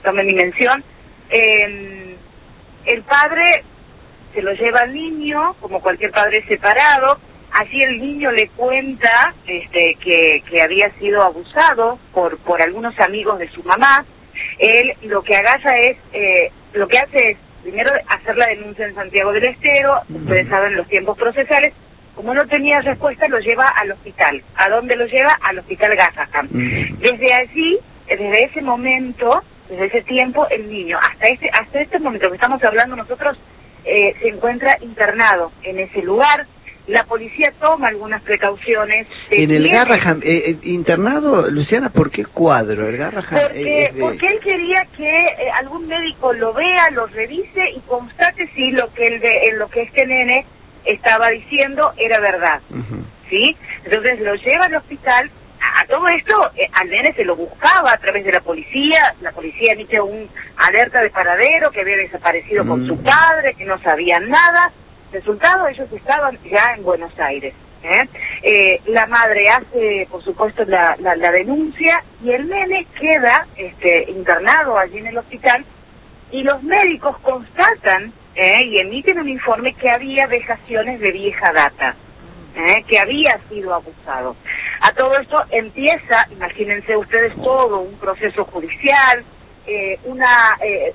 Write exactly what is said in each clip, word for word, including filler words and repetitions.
tomen mi mención. Eh, el padre se lo lleva al niño, como cualquier padre separado. Allí el niño le cuenta este, que, que había sido abusado por, por algunos amigos de su mamá. Él lo que agacha es, eh, lo que hace es, primero, hacer la denuncia en Santiago del Estero. Ustedes saben los tiempos procesales. Como no tenía respuesta, lo lleva al hospital. ¿A dónde lo lleva? Al hospital Garrahan. Desde allí, desde ese momento, desde ese tiempo, el niño, hasta este, hasta este momento que estamos hablando nosotros, eh, se encuentra internado en ese lugar. La policía toma algunas precauciones. En el Garrahan, eh, internado, Luciana, ¿por qué cuadro? El Garrahan porque, es de... porque él quería que eh, algún médico lo vea, lo revise y constate si lo que el de, lo que este nene estaba diciendo era verdad. Uh-huh. ¿Sí? Entonces lo lleva al hospital. A, a todo esto, eh, al nene se lo buscaba a través de la policía. La policía emite un alerta de paradero, que había desaparecido uh-huh. con su padre, que no sabían nada. Resultado, ellos estaban ya en Buenos Aires. ¿eh? Eh, la madre hace, por supuesto, la, la, la denuncia y el nene queda este, internado allí en el hospital y los médicos constatan eh, y emiten un informe que había vejaciones de vieja data, eh, que había sido abusado. A todo esto empieza, imagínense ustedes, todo un proceso judicial, eh, una... Eh,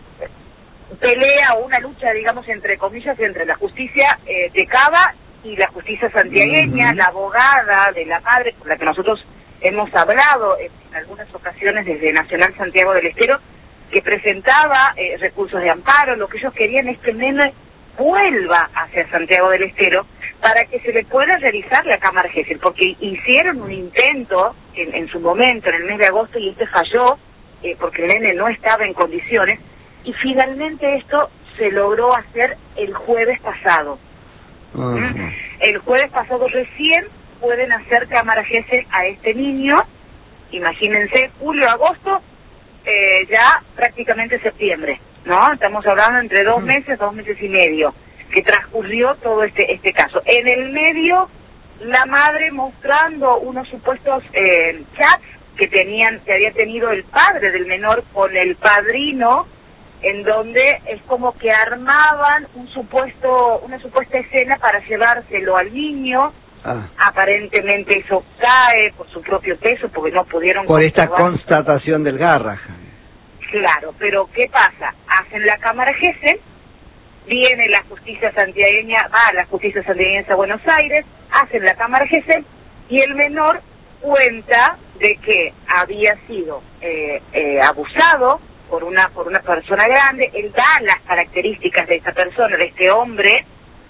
pelea o una lucha, digamos, entre comillas, entre la justicia eh, de Cava y la justicia santiagueña. Uh-huh. La abogada de la madre, con la que nosotros hemos hablado en, en algunas ocasiones desde Nacional Santiago del Estero, que presentaba eh, recursos de amparo. Lo que ellos querían es que el nene vuelva hacia Santiago del Estero para que se le pueda realizar la cámara Gesell, porque hicieron un intento en, en su momento, en el mes de agosto, y este falló eh, porque el nene no estaba en condiciones. Y finalmente esto se logró hacer el jueves pasado. Uh-huh. ¿Mm? El jueves pasado recién pueden hacer cámara Gesell a este niño. Imagínense, julio, agosto, eh, ya prácticamente septiembre, ¿no? Estamos hablando entre dos meses, dos meses y medio, que transcurrió todo este este caso. En el medio, la madre mostrando unos supuestos eh, chats que tenían, que había tenido el padre del menor con el padrino, en donde es como que armaban un supuesto, una supuesta escena para llevárselo al niño. Ah. Aparentemente eso cae por su propio peso, porque no pudieron... Por esta constatación del Garrahan. Claro, pero ¿qué pasa? Hacen la cámara Gesell, viene la justicia santiagueña, va a la justicia santiagueña a Buenos Aires, hacen la cámara Gesell, y el menor cuenta de que había sido eh, eh, abusado por una por una persona grande. Él da las características de esta persona, de este hombre.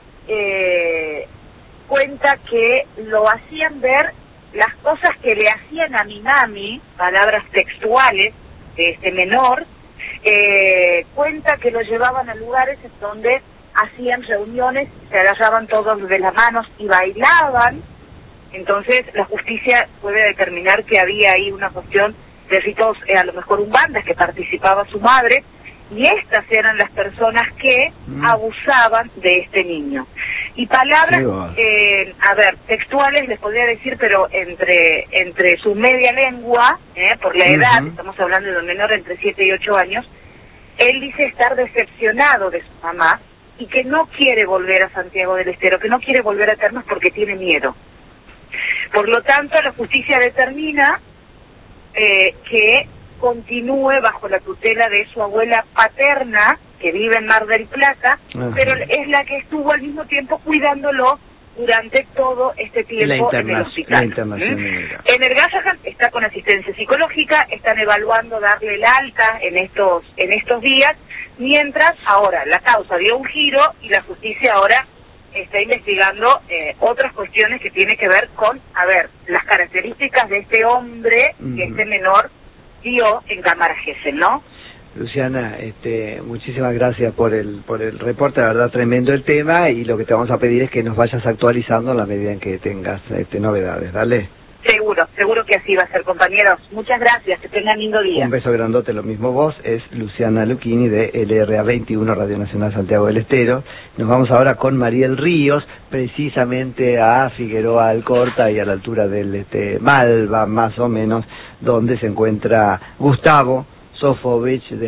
Eh, cuenta que lo hacían ver las cosas que le hacían a mi mami, palabras textuales de este menor. Eh, cuenta que lo llevaban a lugares en donde hacían reuniones, se agarraban todos de las manos y bailaban. Entonces la justicia puede determinar que había ahí una cuestión de ritos, eh, a lo mejor umbandas, que participaba su madre, y estas eran las personas que mm. abusaban de este niño. Y palabras, eh, a ver, textuales les podría decir, pero entre entre su media lengua, eh, por la edad, uh-huh. estamos hablando de un menor entre siete y ocho años, él dice estar decepcionado de su mamá y que no quiere volver a Santiago del Estero, que no quiere volver a Termas porque tiene miedo. Por lo tanto, la justicia determina Eh, que continúe bajo la tutela de su abuela paterna, que vive en Mar del Plata, uh-huh. pero es la que estuvo al mismo tiempo cuidándolo durante todo este tiempo en el hospital. ¿Mm? En el Garrahan está con asistencia psicológica, están evaluando darle el alta en estos en estos días, mientras ahora la causa dio un giro y la justicia ahora está investigando eh, otras cuestiones que tiene que ver con, a ver, las características de este hombre uh-huh. que este menor dio en cámara Gesell, ¿no? Luciana, este, muchísimas gracias por el por el reporte, la verdad tremendo el tema, y lo que te vamos a pedir es que nos vayas actualizando en la medida en que tengas este, novedades, ¿dale? Seguro, seguro que así va a ser, compañeros. Muchas gracias, que tengan lindo día. Un beso grandote, lo mismo vos. Es Luciana Lucchini de L R A veintiuno, Radio Nacional Santiago del Estero. Nos vamos ahora con Mariel Ríos, precisamente a Figueroa Alcorta y a la altura del este, Malva, más o menos, donde se encuentra Gustavo Sofovich de